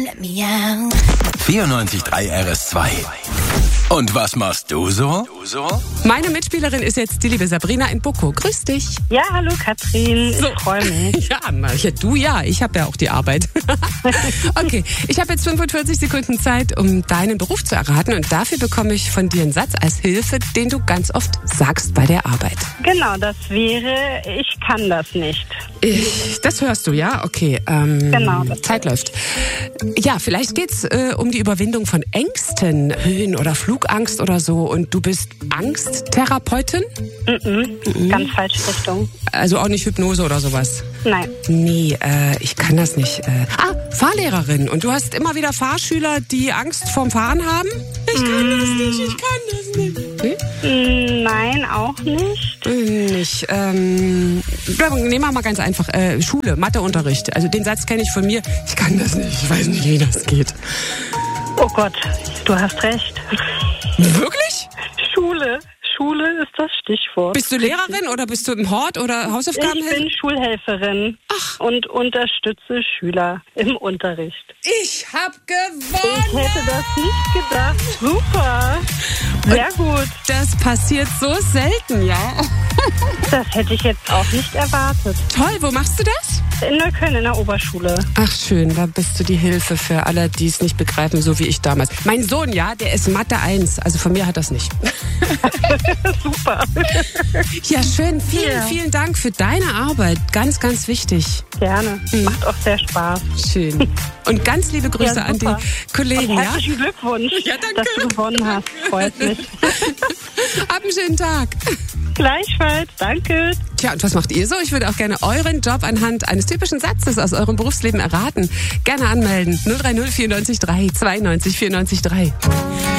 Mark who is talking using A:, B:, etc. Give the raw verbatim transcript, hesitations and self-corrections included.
A: vierundneunzig Komma drei R S zwei. Und was machst du so?
B: Meine Mitspielerin ist jetzt die liebe Sabrina in Boko. Grüß dich.
C: Ja, hallo Katrin,
B: So.
C: ich freue mich.
B: Ja, na, ja, du ja, ich habe ja auch die Arbeit. Okay, ich habe jetzt fünfundvierzig Sekunden Zeit, um deinen Beruf zu erraten. Und dafür bekomme ich von dir einen Satz als Hilfe, den du ganz oft sagst bei der Arbeit.
C: Genau, das wäre, ich kann das nicht.
B: Ich, das hörst du, ja? Okay. Ähm,
C: Genau, das
B: Zeit läuft. Ja, vielleicht geht's äh, um die Überwindung von Ängsten, Höhen- oder Flugangst oder so. Und du bist Angsttherapeutin?
C: Mhm. Ganz falsche Richtung.
B: Also auch nicht Hypnose oder sowas?
C: Nein.
B: Nee, äh, ich kann das nicht. Äh, ah, Fahrlehrerin. Und du hast immer wieder Fahrschüler, die Angst vorm Fahren haben? Ich kann das nicht, ich kann das nicht. Nee?
C: Nein, auch nicht.
B: Äh, Nicht. Ähm, nehmen wir mal ganz einfach. Äh, Schule, Matheunterricht. Also den Satz kenne ich von mir. Ich kann das nicht. Ich weiß nicht, wie das geht.
C: Oh Gott, du hast recht.
B: Wirklich?
C: Schule. Schule ist das Stichwort.
B: Bist du Lehrerin oder bist du im Hort oder Hausaufgaben?
C: Ich bin Schulhelferin
B: Ach.
C: und unterstütze Schüler im Unterricht.
B: Ich hab
C: Ich
B: gewonnen!
C: hätte das nicht gedacht. Super. Sehr gut.
B: Das passiert so selten, ja.
C: Das hätte ich jetzt auch nicht erwartet.
B: Toll, wo machst du das?
C: In Neukölln in der Oberschule.
B: Ach schön, da bist du die Hilfe für alle, die es nicht begreifen, so wie ich damals. Mein Sohn, ja, der ist Mathe eins, also von mir hat das nicht.
C: Super.
B: Ja, schön, vielen,
C: Ja.
B: vielen Dank für deine Arbeit. Ganz, ganz wichtig.
C: Gerne. Macht auch sehr Spaß.
B: Schön. Und ganz liebe Grüße
C: Ja,
B: an die
C: super.
B: Kollegen,
C: Und
B: ja?
C: herzlichen Glückwunsch,
B: Ja, danke.
C: dass du gewonnen hast. Freut mich.
B: Hab einen schönen Tag.
C: Gleichfalls. Danke.
B: Tja, und was macht ihr so? Ich würde auch gerne euren Job anhand eines typischen Satzes aus eurem Berufsleben erraten. Gerne anmelden. null drei null vierundneunzig drei zweiundneunzig vierundneunzig drei.